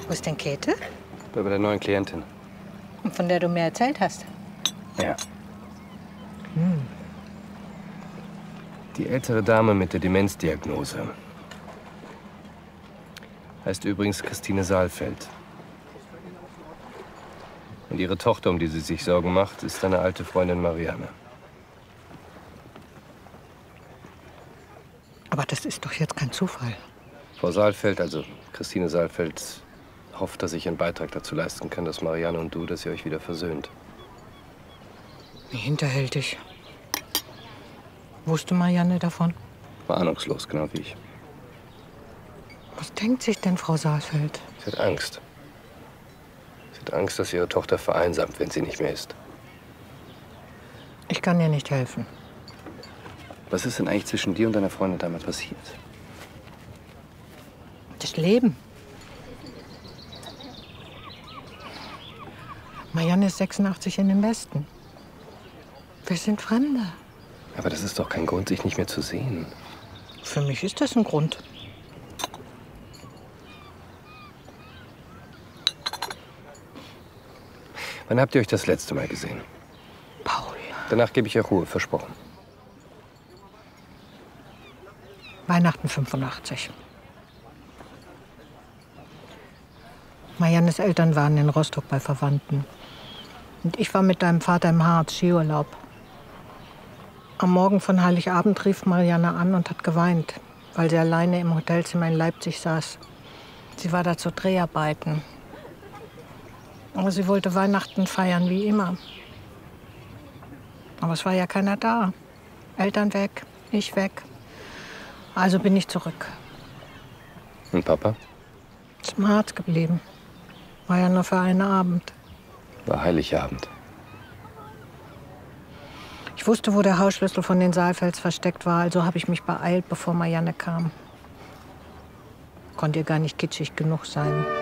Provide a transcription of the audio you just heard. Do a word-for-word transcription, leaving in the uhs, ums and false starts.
Wo ist denn Käthe? Bei der neuen Klientin. Und von der du mir erzählt hast? Ja. Hm. Die ältere Dame mit der Demenzdiagnose heißt übrigens Christine Saalfeld. Und ihre Tochter, um die sie sich Sorgen macht, ist deine alte Freundin Marianne. Aber das ist doch jetzt kein Zufall. Frau Saalfeld, also Christine Saalfeld, hofft, dass ich einen Beitrag dazu leisten kann, dass Marianne und du, dass ihr euch wieder versöhnt. Wie hinterhältig. Wusste Marianne davon? War ahnungslos, genau wie ich. Was denkt sich denn Frau Saalfeld? Sie hat Angst. Sie hat Angst, dass ihre Tochter vereinsamt, wenn sie nicht mehr ist. Ich kann ihr nicht helfen. Was ist denn eigentlich zwischen dir und deiner Freundin damals passiert? Das Leben. Marianne ist sechsundachtzig in den Westen. Wir sind Fremde. Aber das ist doch kein Grund, sich nicht mehr zu sehen. Für mich ist das ein Grund. Wann habt ihr euch das letzte Mal gesehen? Paul. Danach gebe ich euch Ruhe, versprochen. Weihnachten fünfundachtzig. Mariannes Eltern waren in Rostock bei Verwandten. Und ich war mit deinem Vater im Harz, Skiurlaub. Am Morgen von Heiligabend rief Marianne an und hat geweint, weil sie alleine im Hotelzimmer in Leipzig saß. Sie war da zu Dreharbeiten. Aber sie wollte Weihnachten feiern wie immer. Aber es war ja keiner da. Eltern weg, ich weg. Also bin ich zurück. Und Papa? Ist im Harz geblieben. War ja nur für einen Abend. War Heiligabend. Ich wusste, wo der Hausschlüssel von den Saalfelds versteckt war, also habe ich mich beeilt, bevor Marianne kam. Konnte ihr gar nicht kitschig genug sein.